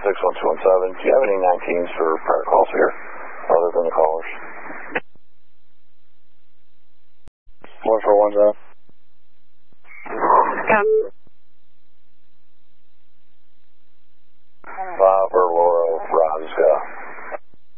61217. Do you have any 19s for prior calls here, other than the callers? 1410.